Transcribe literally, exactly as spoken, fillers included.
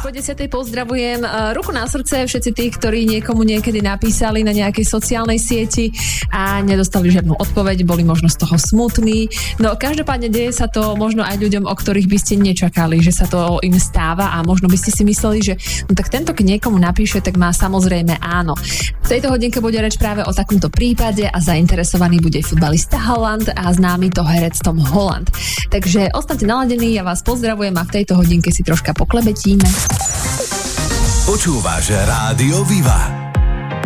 Po desiatej pozdravujem. Ruku na srdce všetci tí, ktorí niekomu niekedy napísali na nejakej sociálnej sieti a nedostali žiadnu odpoveď, boli možno z toho smutní. No každopádne deje sa to možno aj ľuďom, o ktorých by ste nečakali, že sa to im stáva a možno by ste si mysleli, že no tak tento, keď niekomu napíše, tak má samozrejme áno. V tejto hodinke bude reč práve o takomto prípade a zainteresovaný bude futbalista Haaland a známy to herec Tom Holland. Takže ostaňte naladení, ja vás pozdravujem a v tejto hodinke si troška poklebetíme. Počúvaš Rádio Viva.